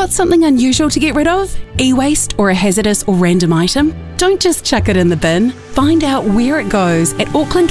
Got something unusual to get rid of? E-waste or a hazardous or random item? Don't just chuck it in the bin. Find out where it goes at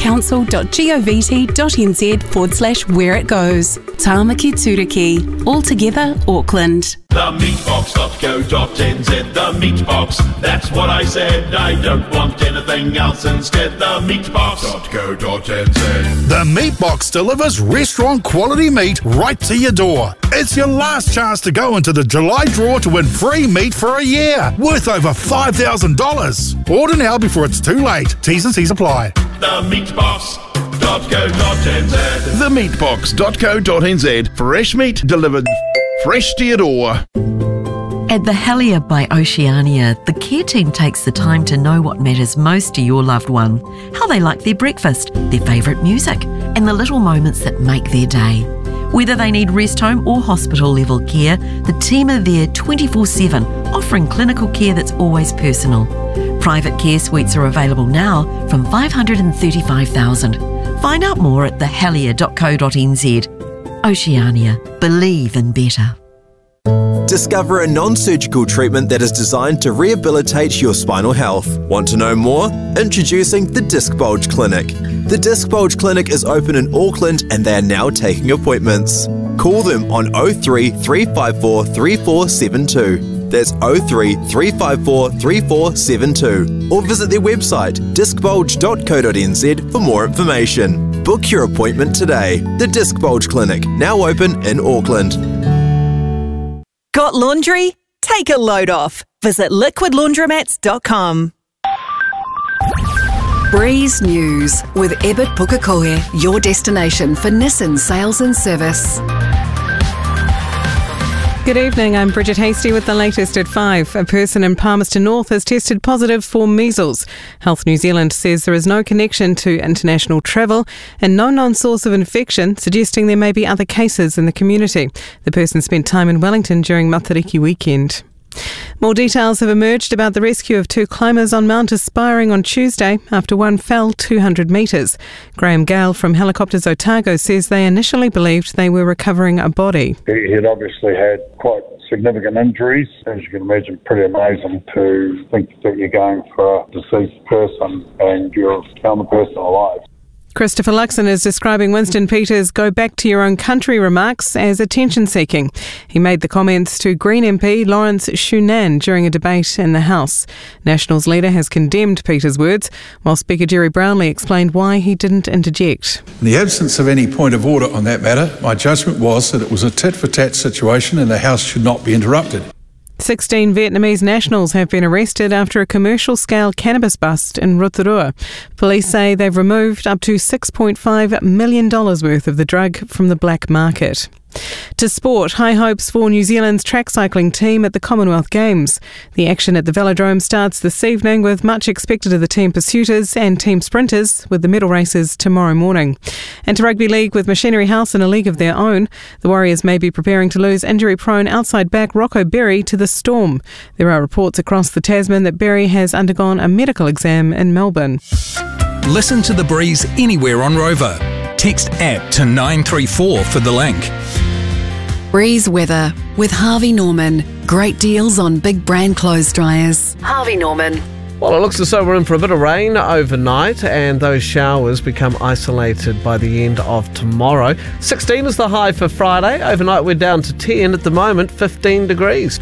aucklandcouncil.govt.nz/where it goes. Tāmaki Turiki. All together, Auckland. Themeatbox.co.nz, the Meatbox. That's what I said. I don't want anything else instead. Themeatbox.co.nz. The Meatbox delivers restaurant quality meat right to your door. It's your last chance to go into the July draw to win free meat for a year, worth over $5,000. Order now before it's too late. T's and C's apply. Themeatbox.co.nz. Themeatbox.co.nz. Fresh meat delivered fresh to your door. At the Helier by Oceania, the care team takes the time to know what matters most to your loved one, how they like their breakfast, their favourite music, and the little moments that make their day. Whether they need rest home or hospital level care, the team are there 24/7, offering clinical care that's always personal. Private care suites are available now from $535,000. Find out more at thehelier.co.nz. Oceania. Believe in better. Discover a non-surgical treatment that is designed to rehabilitate your spinal health. Want to know more? Introducing the Disc Bulge Clinic. The Disc Bulge Clinic is open in Auckland and they are now taking appointments. Call them on 03 354 3472. That's 03 354 3472. Or visit their website discbulge.co.nz for more information. Book your appointment today. The Disc Bulge Clinic, now open in Auckland. Got laundry? Take a load off. Visit liquidlaundromats.com. Breeze News with Ebert Pukekohe, your destination for Nissan sales and service. Good evening, I'm Bridget Hasty with the latest at 5. A person in Palmerston North has tested positive for measles. Health New Zealand says there is no connection to international travel and no known source of infection, suggesting there may be other cases in the community. The person spent time in Wellington during Matariki weekend. More details have emerged about the rescue of 2 climbers on Mount Aspiring on Tuesday after one fell 200 metres. Graham Gale from Helicopters Otago says they initially believed they were recovering a body. He had obviously had quite significant injuries. As you can imagine, pretty amazing to think that you're going for a deceased person and you've found the person alive. Christopher Luxon is describing Winston Peters' "go back to your own country" remarks as attention-seeking. He made the comments to Green MP Lawrence Shunan during a debate in the House. Nationals leader has condemned Peters' words, while Speaker Jerry Brownlee explained why he didn't interject. In the absence of any point of order on that matter, my judgment was that it was a tit-for-tat situation and the House should not be interrupted. 16 Vietnamese nationals have been arrested after a commercial-scale cannabis bust in Rotorua. Police say they've removed up to $6.5 million worth of the drug from the black market. To sport, high hopes for New Zealand's track cycling team at the Commonwealth Games. The action at the Velodrome starts this evening with much expected of the team pursuiters and team sprinters, with the medal races tomorrow morning. And to rugby league, with Machinery House in a league of their own, the Warriors may be preparing to lose injury-prone outside back Rocco Berry to the Storm. There are reports across the Tasman that Berry has undergone a medical exam in Melbourne. Listen to The Breeze anywhere on Rover. Text APP to 934 for the link. Breeze weather with Harvey Norman. Great deals on big brand clothes dryers. Harvey Norman. Well, it looks as though we're in for a bit of rain overnight, and those showers become isolated by the end of tomorrow. 16 is the high for Friday. Overnight we're down to 10. At the moment, 15 degrees.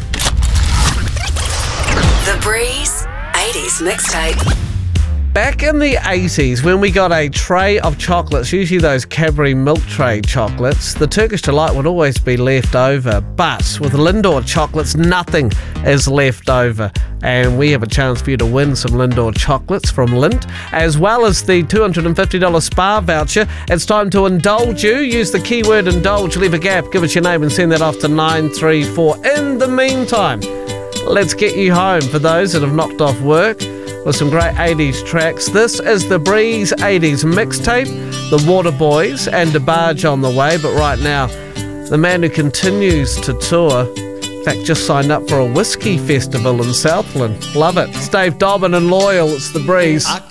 The Breeze 80s mixtape. Back in the 80s, when we got a tray of chocolates, usually those Cadbury milk tray chocolates, the Turkish Delight would always be left over. But with Lindor chocolates, nothing is left over. And we have a chance for you to win some Lindor chocolates from Lindt, as well as the $250 spa voucher. It's time to indulge you. Use the keyword indulge, leave a gap, give us your name and send that off to 934. In the meantime, let's get you home for those that have knocked off work with some great 80s tracks. This is the Breeze 80s mixtape, the Waterboys and DeBarge on the way. But right now, the man who continues to tour, in fact just signed up for a whiskey festival in Southland. Love it. It's Dave Dobbin and Loyal. It's the Breeze. I